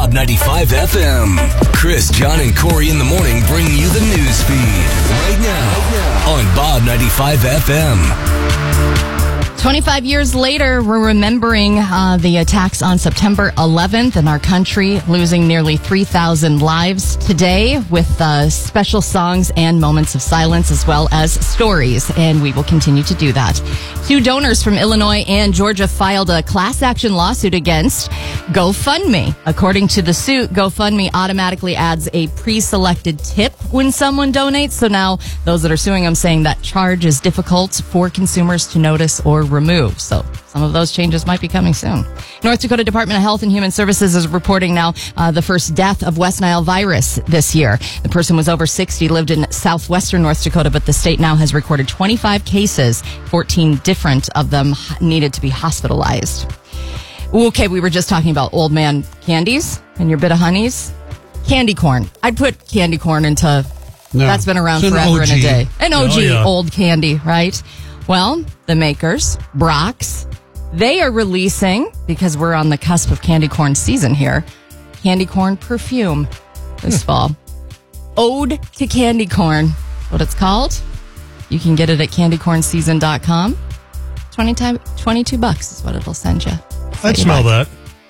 Bob 95 FM. Chris, John, and Corey in the morning bring you the news feed right now on Bob 95 FM. 25 years later, we're remembering the attacks on September 11th and our country losing nearly 3,000 lives today with special songs and moments of silence as well as stories. And we will continue to do that. 2 donors from Illinois and Georgia filed a class action lawsuit against GoFundMe. According to the suit, GoFundMe automatically adds a pre-selected tip when someone donates. So now those that are suing them saying that charge is difficult for consumers to notice or remove. So some of those changes might be coming soon. North Dakota Department of Health and Human Services is reporting now the first death of West Nile virus this year. The person was over 60, lived in southwestern North Dakota, but the state now has recorded 25 cases. 14 different of them needed to be hospitalized. Okay, we were just talking about old man candies and your bit of honeys. Candy corn. I'd put candy corn into... No, that's been around forever and a day. An OG old candy, right? Well, the makers, Brock's, they are releasing, because we're on the cusp of candy corn season here, candy corn perfume this fall. Ode to Candy Corn, what it's called. You can get it at candycornseason.com. $22 is what it'll send you. I'd smell that.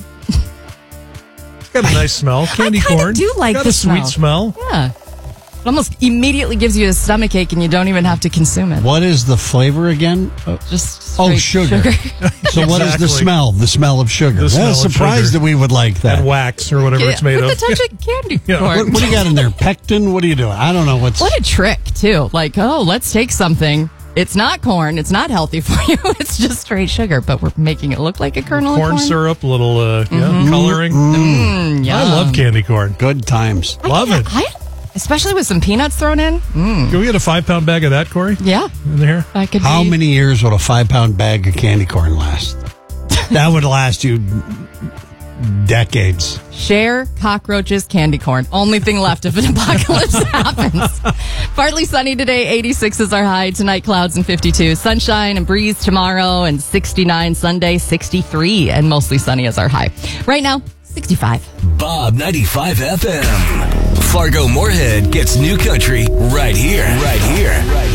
It's got a nice smell. Candy corn. I do like got the a sweet smell. Yeah. It almost immediately gives you a stomach ache and you don't even have to consume it. What is the flavor again? Just sugar. So what is the smell? The smell of sugar. The I'm surprised that we would like that. And wax or whatever it's made with of. With a touch of candy corn. What do you got in there? Pectin? What are you doing? I don't know what's... What a trick, too. Like, oh, let's take something. It's not corn. It's not healthy for you. It's just straight sugar, but we're making it look like a kernel of corn. Syrup, a little coloring. I love candy corn. Good times. Love it. Especially with some peanuts thrown in. Can we get a 5-pound bag of that, Corey? Yeah. In there? How many years would a 5-pound bag of candy corn last? That would last you decades. Share cockroaches, candy corn. Only thing left if an apocalypse happens. Partly sunny today, 86 is our high. Tonight, clouds and 52. Sunshine and breeze tomorrow, and 69 Sunday, 63, and mostly sunny is our high. Right now, 65. Bob 95 FM. Fargo Moorhead gets new country right here.